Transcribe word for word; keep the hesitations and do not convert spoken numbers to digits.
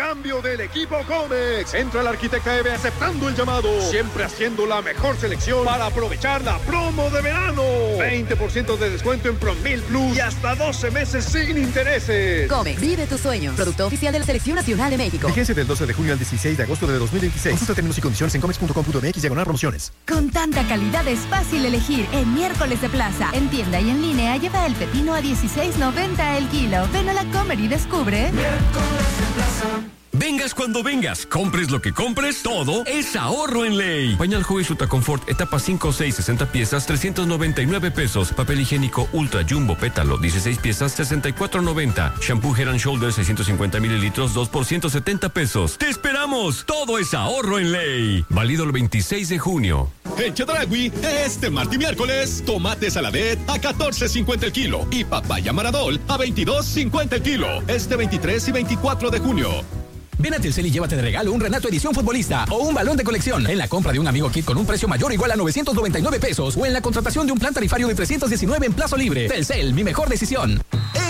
cambio del equipo Comex. Entra el Arquitecta Eve aceptando el llamado, siempre haciendo la mejor selección para aprovechar la promo de verano. veinte por ciento de descuento en Promil Plus y hasta doce meses sin intereses. Comex, vive tus sueños. Producto oficial de la Selección Nacional de México. Vigencia del doce de junio al dieciséis de agosto de dos mil veintiséis. Consulta términos y condiciones en comex punto com punto mx diagonal promociones. Con tanta calidad es fácil elegir. En Miércoles de Plaza, en tienda y en línea, lleva el pepino a dieciséis noventa el kilo. Ven a la Comer y descubre. Miércoles de Plaza. Vengas cuando vengas, compres lo que compres, todo es ahorro en Ley. Pañal Joy Suta Confort, etapa cinco, seis, sesenta piezas, trescientos noventa y nueve pesos. Papel higiénico Ultra Jumbo Pétalo, dieciséis piezas, sesenta y cuatro noventa. Shampoo Head and Shoulders, seiscientos cincuenta mililitros, dos por ciento setenta pesos. ¡Te esperamos! Todo es ahorro en Ley. Válido el veintiséis de junio. En Chedragui, este martes y miércoles, tomate saladet a catorce cincuenta el kilo y papaya maradol a veintidós cincuenta el kilo. Este veintitrés y veinticuatro de junio. Ven a Telcel y llévate de regalo un Renato Edición Futbolista o un balón de colección en la compra de un Amigo Kit con un precio mayor o igual a novecientos noventa y nueve pesos o en la contratación de un plan tarifario de trescientos diecinueve en plazo libre. Telcel, mi mejor decisión.